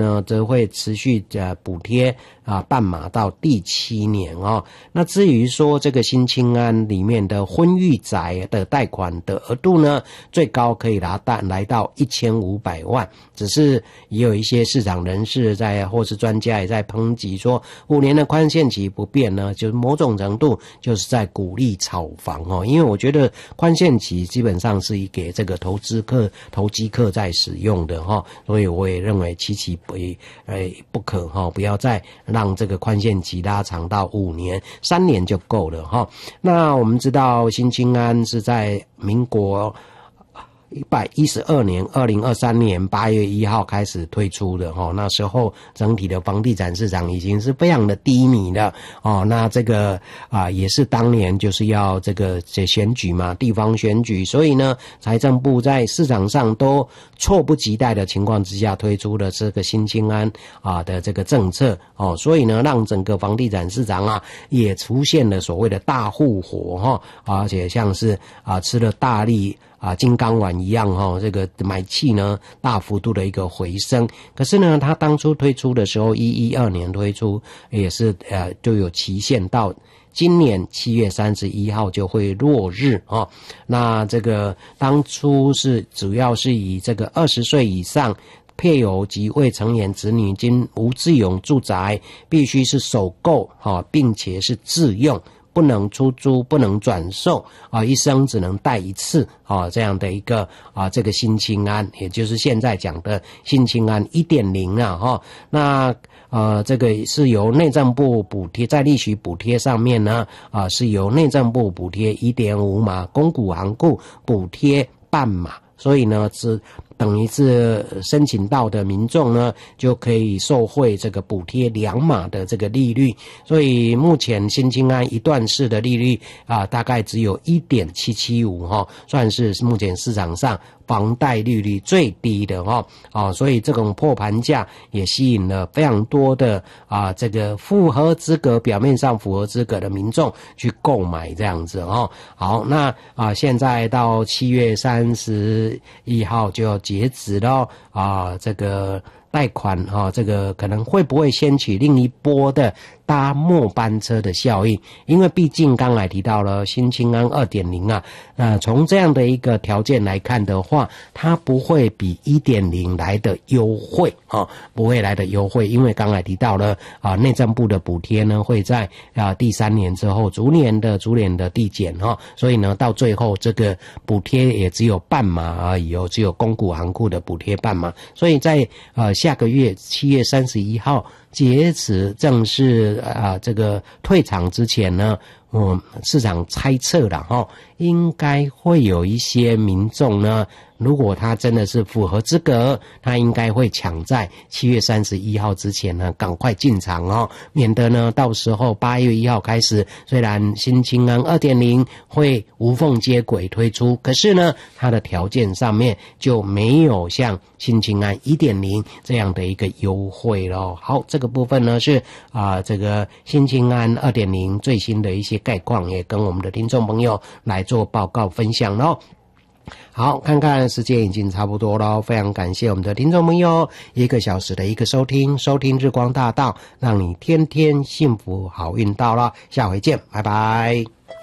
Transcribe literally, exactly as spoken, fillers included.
呢，则会持续呃补贴啊半码到第七年哦。那至于说这个新青安里面的婚育宅的贷款的额度呢，最高可以拿到来到一千五百万，只是也有一些市场人士在或是专家也在抨击说，五年的宽限期不变呢，就是某种程度就是在鼓励炒房哦。因为我觉得宽限期基本上是给这个投资客、投机客在使用的哈，所以我也认为期期不呃不可哈，不要再让这个宽限期拉长到五年，三年就够了哈。那我们知道新青安是在民国一百一十二年二零二三年八月一号开始推出的齁，那时候整体的房地产市场已经是非常的低迷了哦。那这个啊、呃、也是当年就是要这个这选举嘛，地方选举，所以呢财政部在市场上都迫不及待的情况之下推出了这个新青安啊的这个政策哦，所以呢让整个房地产市场啊也出现了所谓的大复活齁，而且像是啊吃了大力啊，金刚丸一样哈，这个买气呢大幅度的一个回升。可是呢，它当初推出的时候，一一二年推出也是呃就有期限到今年七月三十一号就会落日哦。那这个当初是主要是以这个二十岁以上配偶及未成年子女经无自用住宅必须是首购哈，并且是自用。不能出租，不能转售啊，一生只能贷一次啊，这样的一个啊，这个新青安，也就是现在讲的新青安 一点零 啊，哈，那呃，这个是由内政部补贴，在利息补贴上面呢，啊，是由内政部补贴 一点五 码，公股行库补贴半码，所以呢是。等于是申请到的民众呢，就可以受惠这个补贴两码的这个利率，所以目前新青安一段式的利率啊，大概只有 一点七七五 哈，算是目前市场上房贷利率最低的哈啊，所以这种破盘价也吸引了非常多的啊这个符合资格，表面上符合资格的民众去购买这样子哈。好，那啊现在到七月三十一号就要截止了啊，这个贷款哈，这个可能会不会掀起另一波的搭末班车的效应？因为毕竟刚才提到了新青安 二点零 啊，呃，从这样的一个条件来看的话，它不会比 一点零 来的优惠啊，不会来的优惠，因为刚才提到了啊，内政部的补贴呢会在啊第三年之后逐年的逐年的递减哈，所以呢到最后这个补贴也只有半码而已哦，只有公股行库的补贴半码，所以在呃下个月七月三十一号截止正式啊这个退场之前呢，嗯，市场猜测了哈，应该会有一些民众呢，如果他真的是符合资格，他应该会抢在七月三十一号之前呢，赶快进场哦，免得呢到时候八月一号开始，虽然新青安 二点零 会无缝接轨推出，可是呢，它的条件上面就没有像新青安 一点零 这样的一个优惠咯。好，这个部分呢是啊、呃、这个新青安 二点零 最新的一些概况，也跟我们的听众朋友来做报告分享咯。好，看看时间已经差不多了，非常感谢我们的听众朋友一个小时的一个收听，收听日光大道，让你天天幸福好运到了，下回见，拜拜。